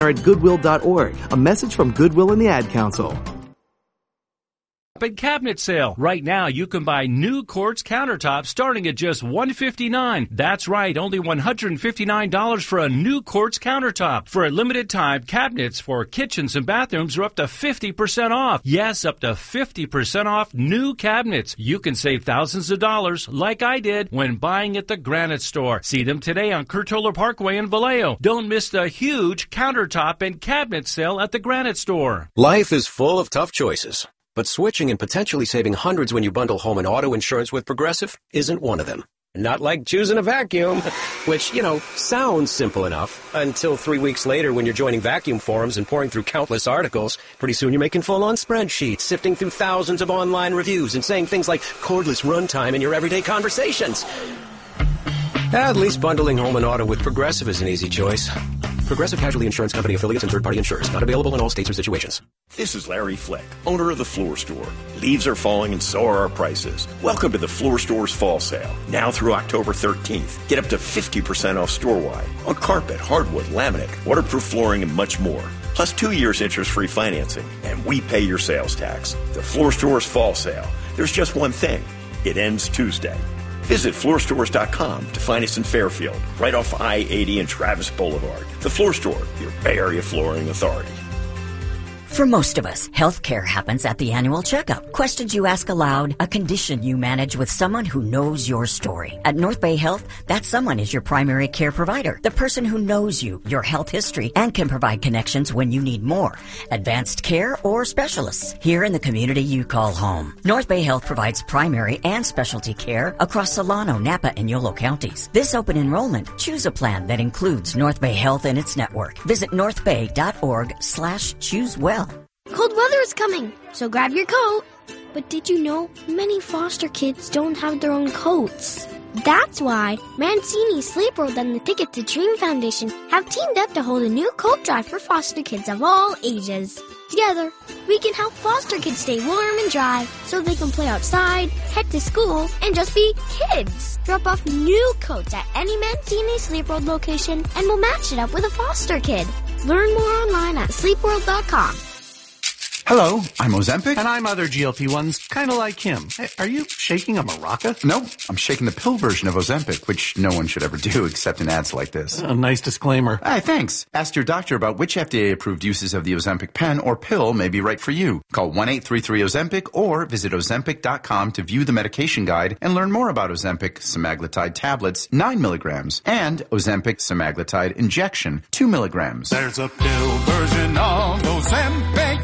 at Goodwill.org. A message from Goodwill and the Ad Council. And cabinet sale. Right now, you can buy new quartz countertops starting at just $159. That's right, only $159 for a new quartz countertop. For a limited time, cabinets for kitchens and bathrooms are up to 50% off. Yes, up to 50% off new cabinets. You can save thousands of dollars, like I did, when buying at the Granite Store. See them today on Curtola Parkway in Vallejo. Don't miss the huge countertop and cabinet sale at the Granite Store. Life is full of tough choices. But switching and potentially saving hundreds when you bundle home and auto insurance with Progressive isn't one of them. Not like choosing a vacuum, which, sounds simple enough until 3 weeks later when you're joining vacuum forums and pouring through countless articles. Pretty soon you're making full-on spreadsheets, sifting through thousands of online reviews and saying things like cordless runtime in your everyday conversations. At least bundling home and auto with Progressive is an easy choice. Progressive Casualty Insurance Company affiliates and third-party insurers. Not available in all states or situations. This is Larry Fleck, owner of The Floor Store. Leaves are falling and so are our prices. Welcome to The Floor Store's fall sale. Now through October 13th. Get up to 50% off store-wide on carpet, hardwood, laminate, waterproof flooring, and much more. Plus 2 years interest-free financing. And we pay your sales tax. The Floor Store's fall sale. There's just one thing. It ends Tuesday. Visit floorstores.com to find us in Fairfield, right off I-80 and Travis Boulevard. The Floor Store, your Bay Area flooring authority. For most of us, healthcare happens at the annual checkup. Questions you ask aloud, a condition you manage with someone who knows your story. At North Bay Health, that someone is your primary care provider, the person who knows you, your health history, and can provide connections when you need more. Advanced care or specialists here in the community you call home. North Bay Health provides primary and specialty care across Solano, Napa, and Yolo counties. This open enrollment, choose a plan that includes North Bay Health and its network. Visit northbay.org/choosewell. Cold weather is coming, so grab your coat. But did you know many foster kids don't have their own coats? That's why Mancini, Sleep World, and the Ticket to Dream Foundation have teamed up to hold a new coat drive for foster kids of all ages. Together, we can help foster kids stay warm and dry so they can play outside, head to school, and just be kids. Drop off new coats at any Mancini Sleep World location and we'll match it up with a foster kid. Learn more online at sleepworld.com. Hello, I'm Ozempic. And I'm other GLP-1s, kind of like him. Hey, are you shaking a maraca? No, I'm shaking the pill version of Ozempic, which no one should ever do except in ads like this. A nice disclaimer. Hey, thanks. Ask your doctor about which FDA-approved uses of the Ozempic pen or pill may be right for you. Call 1-833-OZEMPIC or visit Ozempic.com to view the medication guide and learn more about Ozempic semaglutide tablets, 9 milligrams, and Ozempic semaglutide injection, 2 milligrams. There's a pill version of Ozempic.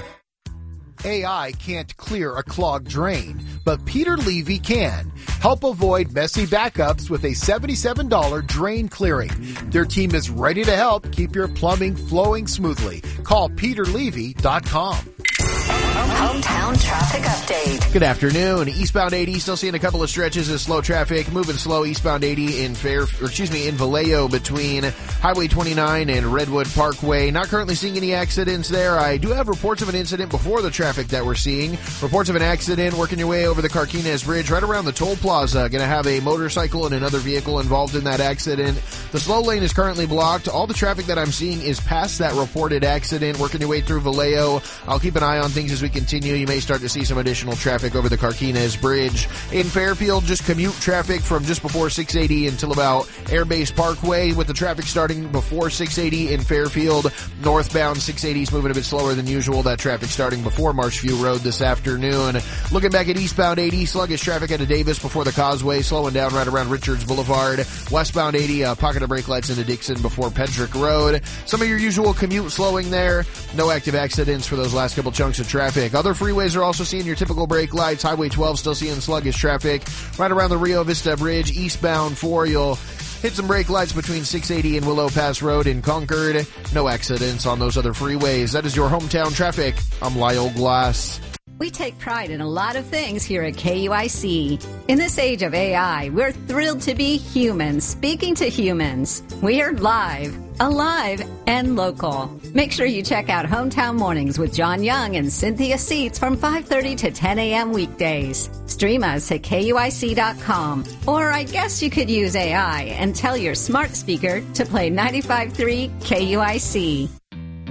AI can't clear a clogged drain, but Peter Levy can. Help avoid messy backups with a $77 drain clearing. Their team is ready to help keep your plumbing flowing smoothly. Call PeterLevy.com. Hometown traffic update. Good afternoon. Eastbound 80 still seeing a couple of stretches of slow traffic. Moving slow eastbound 80 in Vallejo between Highway 29 and Redwood Parkway. Not currently seeing any accidents there. I do have reports of an incident before the traffic that we're seeing. Reports of an accident working your way over the Carquinez Bridge right around the toll plaza. Going to have a motorcycle and another vehicle involved in that accident. The slow lane is currently blocked. All the traffic that I'm seeing is past that reported accident. Working your way through Vallejo. I'll keep an eye on things as we continue. You may start to see some additional traffic over the Carquinez Bridge. In Fairfield, just commute traffic from just before 680 until about Air Base Parkway, with the traffic starting before 680 in Fairfield. Northbound 680 is moving a bit slower than usual. That traffic starting before Marshview Road this afternoon. Looking back at eastbound 80, sluggish traffic out of Davis before the Causeway, slowing down right around Richards Boulevard. Westbound 80, a pocket of brake lights into Dixon before Pedrick Road. Some of your usual commute slowing there. No active accidents for those last couple chunks of traffic. Other freeways are also seeing your typical brake lights. Highway 12 still seeing sluggish traffic right around the Rio Vista Bridge. Eastbound 4, you'll hit some brake lights between 680 and Willow Pass Road in Concord. No accidents on those other freeways. That is your hometown traffic. I'm Lyle Glass. We take pride in a lot of things here at KUIC. In this age of AI, we're thrilled to be humans speaking to humans. We are live, alive, and local. Make sure you check out Hometown Mornings with John Young and Cynthia Seats from 5:30 to 10 a.m. weekdays. Stream us at KUIC.com. Or I guess you could use AI and tell your smart speaker to play 95.3 KUIC.